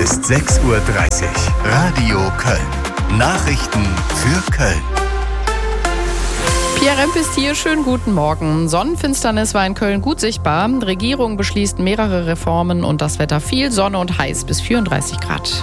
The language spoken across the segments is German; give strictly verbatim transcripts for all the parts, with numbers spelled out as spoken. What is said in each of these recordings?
ist sechs Uhr dreißig. Radio Köln. Nachrichten für Köln. Pia Remp ist hier. Schönen guten Morgen. Sonnenfinsternis war in Köln gut sichtbar. Die Regierung beschließt mehrere Reformen und das Wetter viel Sonne und heiß bis vierunddreißig Grad.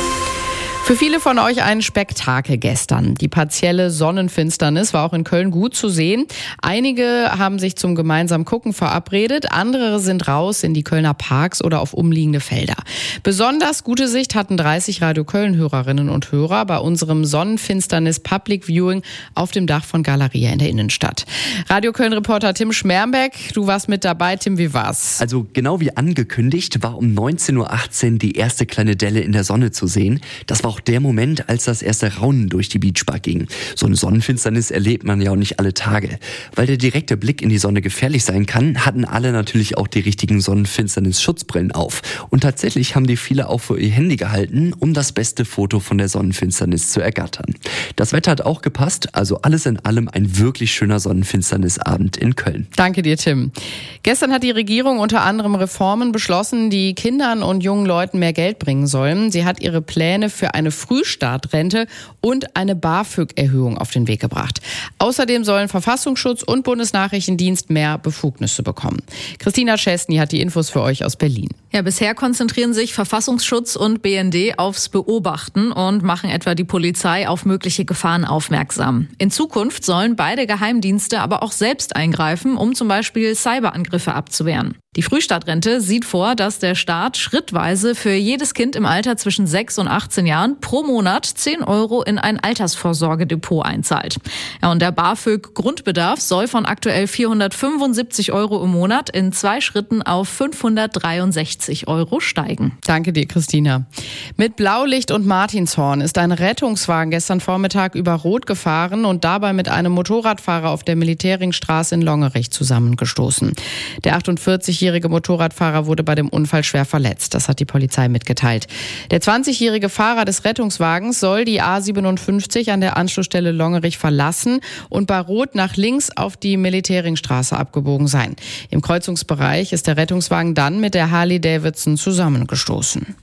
Für viele von euch ein Spektakel gestern. Die partielle Sonnenfinsternis war auch in Köln gut zu sehen. Einige haben sich zum gemeinsamen Gucken verabredet, andere sind raus in die Kölner Parks oder auf umliegende Felder. Besonders gute Sicht hatten dreißig Radio Köln-Hörerinnen und Hörer bei unserem Sonnenfinsternis Public Viewing auf dem Dach von Galeria in der Innenstadt. Radio Köln-Reporter Tim Schmermbeck, du warst mit dabei. Tim, wie war's? Also genau wie angekündigt war um neunzehn Uhr achtzehn die erste kleine Delle in der Sonne zu sehen. Das war auch der Moment, als das erste Raunen durch die Beachbar ging. So eine Sonnenfinsternis erlebt man ja auch nicht alle Tage. Weil der direkte Blick in die Sonne gefährlich sein kann, hatten alle natürlich auch die richtigen Sonnenfinsternis-Schutzbrillen auf. Und tatsächlich haben die viele auch für ihr Handy gehalten, um das beste Foto von der Sonnenfinsternis zu ergattern. Das Wetter hat auch gepasst, also alles in allem ein wirklich schöner Sonnenfinsternisabend in Köln. Danke dir, Tim. Gestern hat die Regierung unter anderem Reformen beschlossen, die Kindern und jungen Leuten mehr Geld bringen sollen. Sie hat ihre Pläne für eine Frühstartrente und eine BAföG-Erhöhung auf den Weg gebracht. Außerdem sollen Verfassungsschutz und Bundesnachrichtendienst mehr Befugnisse bekommen. Christina Chesney hat die Infos für euch aus Berlin. Ja, bisher konzentrieren sich Verfassungsschutz und B N D aufs Beobachten und machen etwa die Polizei auf mögliche Gefahren aufmerksam. In Zukunft sollen beide Geheimdienste aber auch selbst eingreifen, um zum Beispiel Cyberangriffe abzuwehren. Die Frühstartrente sieht vor, dass der Staat schrittweise für jedes Kind im Alter zwischen sechs und achtzehn Jahren pro Monat zehn Euro in ein Altersvorsorgedepot einzahlt. Ja, und der BAföG-Grundbedarf soll von aktuell vierhundertfünfundsiebzig Euro im Monat in zwei Schritten auf fünfhundertdreiundsechzig Euro steigen. Danke dir, Christina. Mit Blaulicht und Martinshorn ist ein Rettungswagen gestern Vormittag über Rot gefahren und dabei mit einem Motorradfahrer auf der Militärringstraße in Longerich zusammengestoßen. Der achtundvierzigjährige Motorradfahrer wurde bei dem Unfall schwer verletzt. Das hat die Polizei mitgeteilt. Der zwanzigjährige Fahrer des Rettungswagens soll die A siebenundfünfzig an der Anschlussstelle Longerich verlassen und bei Rot nach links auf die Militärringstraße abgebogen sein. Im Kreuzungsbereich ist der Rettungswagen dann mit der Harley-Davidson zusammengestoßen.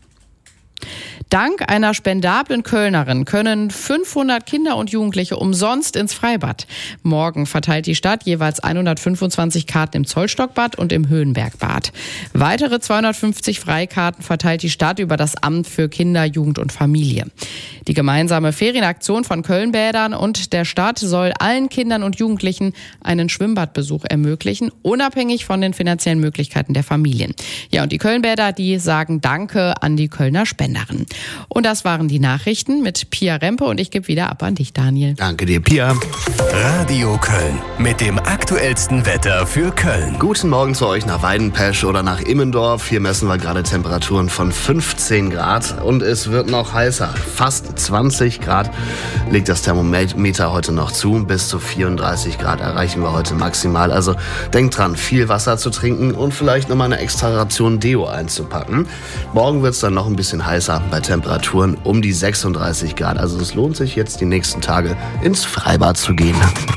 Dank einer spendablen Kölnerin können fünfhundert Kinder und Jugendliche umsonst ins Freibad. Morgen verteilt die Stadt jeweils hundertfünfundzwanzig Karten im Zollstockbad und im Höhenbergbad. Weitere zweihundertfünfzig Freikarten verteilt die Stadt über das Amt für Kinder, Jugend und Familie. Die gemeinsame Ferienaktion von Kölnbädern und der Stadt soll allen Kindern und Jugendlichen einen Schwimmbadbesuch ermöglichen, unabhängig von den finanziellen Möglichkeiten der Familien. Ja, und die Kölnbäder, die sagen Danke an die Kölner Spenderin. Und das waren die Nachrichten mit Pia Rempe und ich gebe wieder ab an dich, Daniel. Danke dir, Pia. Radio Köln mit dem aktuellsten Wetter für Köln. Guten Morgen zu euch nach Weidenpesch oder nach Immendorf. Hier messen wir gerade Temperaturen von fünfzehn Grad und es wird noch heißer. Fast zwanzig Grad legt das Thermometer heute noch zu. Bis zu vierunddreißig Grad erreichen wir heute maximal. Also denkt dran, viel Wasser zu trinken und vielleicht nochmal eine extra Ration Deo einzupacken. Morgen wird es dann noch ein bisschen heißer bei Temperaturen um die sechsunddreißig Grad. Also es lohnt sich jetzt die nächsten Tage ins Freibad zu gehen.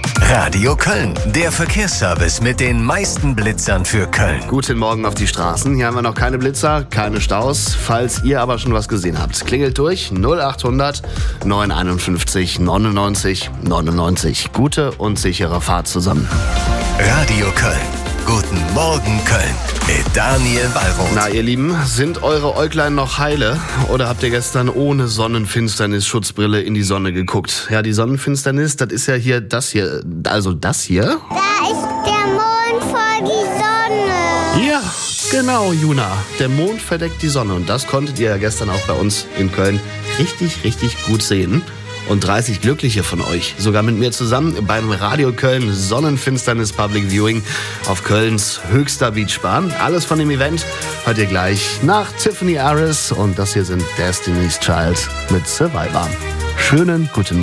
Radio Köln, der Verkehrsservice mit den meisten Blitzern für Köln. Guten Morgen auf die Straßen. Hier haben wir noch keine Blitzer, keine Staus. Falls ihr aber schon was gesehen habt, klingelt durch null achthundert neunhunderteinundfünfzig neunundneunzig neunundneunzig. Gute und sichere Fahrt zusammen. Radio Köln. Guten Morgen Köln mit Daniel Wallroth. Na ihr Lieben, sind eure Äuglein noch heile oder habt ihr gestern ohne Sonnenfinsternis-Schutzbrille in die Sonne geguckt? Ja, die Sonnenfinsternis, das ist ja hier das hier, also das hier. Da ist der Mond vor die Sonne. Ja, genau, Juna. Der Mond verdeckt die Sonne und das konntet ihr ja gestern auch bei uns in Köln richtig, richtig gut sehen. Und dreißig Glückliche von euch, sogar mit mir zusammen beim Radio Köln Sonnenfinsternis Public Viewing auf Kölns höchster Beachbar. Alles von dem Event hört ihr gleich nach Tiffany Harris und das hier sind Destiny's Child mit Survivor. Schönen guten Morgen.